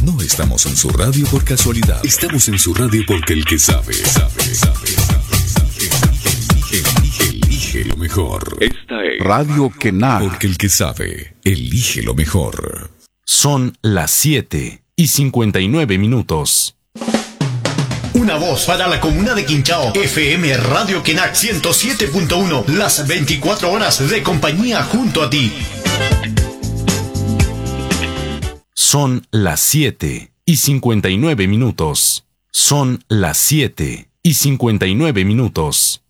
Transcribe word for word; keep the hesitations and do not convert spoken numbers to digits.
No estamos en su radio por casualidad. Estamos en su radio porque el que sabe, sabe, sabe, sabe, sabe. Elige, elige lo mejor. Esta es Radio Quenac. Porque el que sabe, elige lo mejor. Son las siete y cincuenta y nueve minutos. Una voz para la comuna de Quinchao. F M Radio Quenac ciento siete punto uno. Las veinticuatro horas de compañía junto a ti. Son las siete y cincuenta y nueve minutos. Son las siete y cincuenta y nueve minutos.